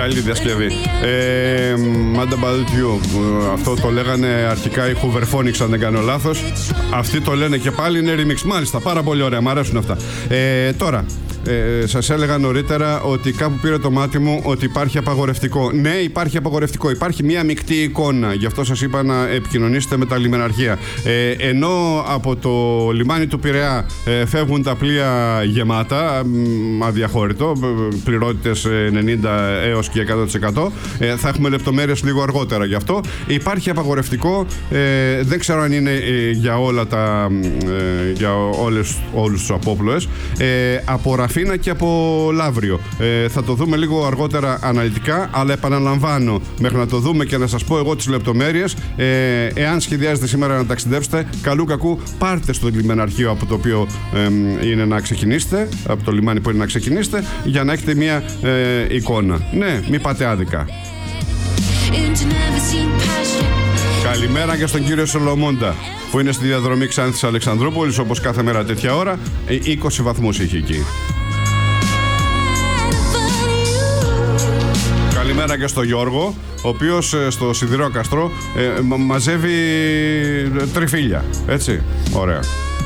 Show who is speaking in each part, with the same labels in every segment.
Speaker 1: Καλή διασκευή. Mad About You. Αυτό το λέγανε αρχικά οι Hooverphonics, αν δεν κάνω λάθος. Αυτοί το λένε και πάλι, είναι remix. Μάλιστα, πάρα πολύ ωραία, μου αρέσουν αυτά. Τώρα, σας έλεγα νωρίτερα ότι κάπου πήρε το μάτι μου ότι υπάρχει απαγορευτικό. Ναι, υπάρχει απαγορευτικό. Υπάρχει μια μεικτή εικόνα. Γι' αυτό σας είπα να επικοινωνήσετε με τα λιμεναρχεία. Ενώ από το λιμάνι του Πειραιά φεύγουν τα πλοία γεμάτα, αδιαχώρητο, πληρότητες 90 έως και 100%. Θα έχουμε λεπτομέρειες λίγο αργότερα γι' αυτό. Υπάρχει απαγορευτικό. Δεν ξέρω αν είναι για όλα για όλους τους απόπλοες. Από Ραφίνα και από Λαύριο. Θα το δούμε λίγο αργότερα αναλυτικά, αλλά επαναλαμβάνω, μέχρι να το δούμε και να σας πω εγώ τις λεπτομέρειες, εάν σχεδιάζετε σήμερα να ταξιδέψετε, καλού κακού πάρτε στο λιμεναρχείο από το οποίο είναι να ξεκινήσετε, από το λιμάνι που είναι να ξεκινήσετε, για να έχετε μια εικόνα. Ναι, μην πάτε άδικα. Καλημέρα και στον κύριο Σολομώντα, που είναι στη διαδρομή Ξάνθης Αλεξανδρούπολης, όπως κάθε μέρα τέτοια ώρα. 20 βαθμούς είχε εκεί. Καλημέρα και στον Γιώργο, ο οποίος στο Σιδηρόκαστρο μαζεύει τριφύλια. Έτσι, ωραία.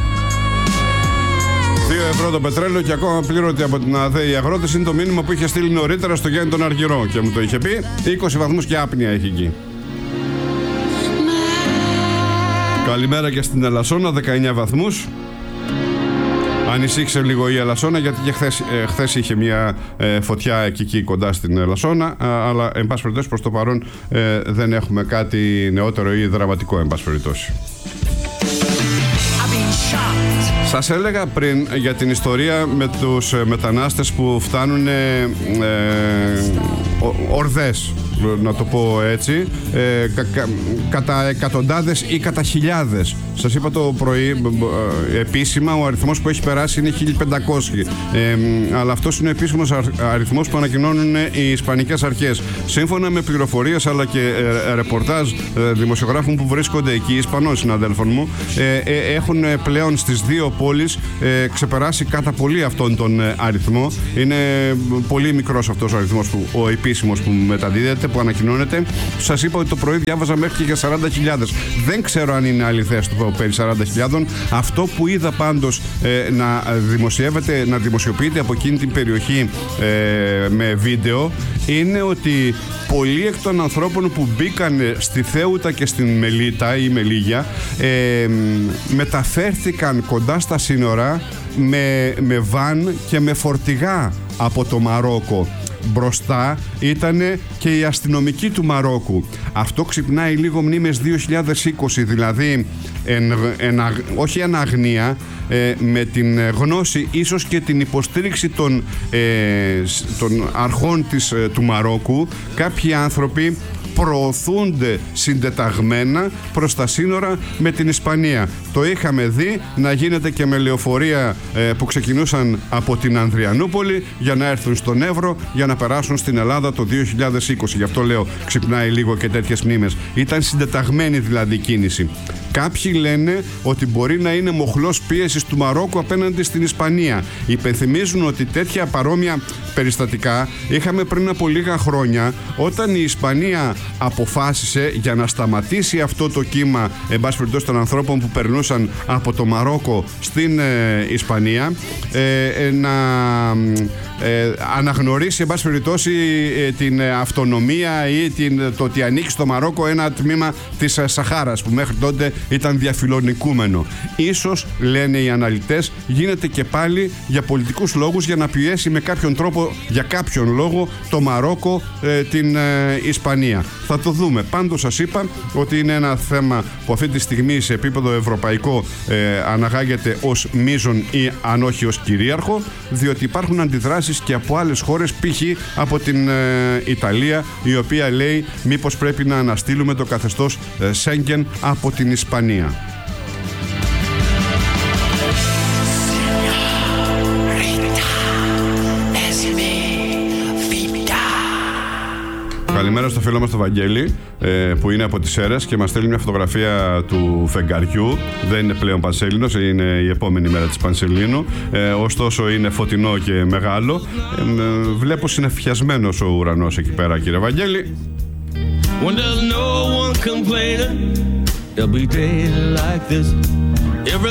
Speaker 1: 2 ευρώ το πετρέλαιο και ακόμα πλήρωτη από την ΑΔΕ οι αγρότες, είναι το μήνυμα που είχε στείλει νωρίτερα στο Γιάννη τον Αργυρό και μου το είχε πει. 20 βαθμούς και άπνοια έχει εκεί. Καλημέρα και στην Ελασσόνα, 19 βαθμούς. Ανησύχησε λίγο η Ελασσόνα, γιατί και χθες είχε μια φωτιά εκεί κοντά στην Ελασσόνα, αλλά εν πάση περιπτώσει προς το παρόν δεν έχουμε κάτι νεότερο ή δραματικό, εν πάση περιπτώσει. Σας έλεγα πριν για την ιστορία με τους μετανάστες που φτάνουν ορδές, να το πω έτσι, κατά εκατοντάδες ή κατά χιλιάδες. Σας είπα το πρωί, επίσημα ο αριθμός που έχει περάσει είναι 1500, αλλά αυτός είναι ο επίσημος αριθμός που ανακοινώνουν οι ισπανικές αρχές. Σύμφωνα με πληροφορίες αλλά και ρεπορτάζ δημοσιογράφων που βρίσκονται εκεί, Ισπανών συναδέλφων μου, έχουν πλέον στις δύο πόλεις ξεπεράσει κατά πολύ αυτόν τον αριθμό. Είναι πολύ μικρός αυτός ο αριθμός, ο επίσημος που μεταδίδεται, που ανακοινώνεται. Σας είπα ότι το πρωί διάβαζα μέχρι και για 40.000. Δεν ξέρω αν είναι αληθές το περί 40.000. Αυτό που είδα πάντως να δημοσιοποιείται από εκείνη την περιοχή με βίντεο, είναι ότι πολλοί εκ των ανθρώπων που μπήκαν στη Θέουτα και στην Μελίτα ή Μελίγια μεταφέρθηκαν κοντά στα σύνορα με βαν και με φορτηγά από το Μαρόκο. Μπροστά ήταν και η αστυνομική του Μαρόκου. Αυτό ξυπνάει λίγο μνήμες 2020, δηλαδή όχι εν αγνία, με την γνώση ίσως και την υποστήριξη των αρχών του Μαρόκου, κάποιοι άνθρωποι προωθούνται συντεταγμένα προς τα σύνορα με την Ισπανία. Το είχαμε δει να γίνεται και με λεωφορεία που ξεκινούσαν από την Ανδριανούπολη για να έρθουν στον Εύρο, για να περάσουν στην Ελλάδα το 2020. Γι' αυτό λέω ξυπνάει λίγο και τέτοιες μνήμες. Ήταν συντεταγμένη δηλαδή κίνηση. Κάποιοι λένε ότι μπορεί να είναι μοχλός πίεσης του Μαρόκου απέναντι στην Ισπανία. Υπενθυμίζουν ότι τέτοια παρόμοια περιστατικά είχαμε πριν από λίγα χρόνια, όταν η Ισπανία αποφάσισε, για να σταματήσει αυτό το κύμα εν πάση περιπτώσει των ανθρώπων που περνούσαν από το Μαρόκο στην Ισπανία, να αναγνωρίσει εν πάση περιπτώσει την αυτονομία ή το ότι ανήκει στο Μαρόκο ένα τμήμα της Σαχάρας που μέχρι τότε ήταν διαφιλονικούμενο. Ίσως, λένε οι αναλυτές, γίνεται και πάλι για πολιτικούς λόγους, για να πιέσει με κάποιον τρόπο, για κάποιον λόγο, το Μαρόκο την Ισπανία. Θα το δούμε. Πάντως σας είπα ότι είναι ένα θέμα που αυτή τη στιγμή σε επίπεδο ευρωπαϊκό αναγάγεται ως μείζον ή αν όχι ως κυρίαρχο, διότι υπάρχουν αντιδράσεις και από άλλες χώρες, π.χ. από την Ιταλία, η οποία λέει μήπως πρέπει να αναστείλουμε το καθεστώς Σέγγεν από την Ισπανία. Καλημέρα στο φίλο μας τον Βαγγέλη, που είναι από τις Σέρρες και μας στέλνει μια φωτογραφία του φεγγαριού. Δεν είναι πλέον Πανσέλινος, είναι η επόμενη μέρα της Πανσελίνου. Ωστόσο είναι φωτεινό και μεγάλο. Βλέπω συνεφιασμένος ο ουρανός εκεί πέρα, κύριε Βαγγέλη. When there's no one complaining, there'll be days like this.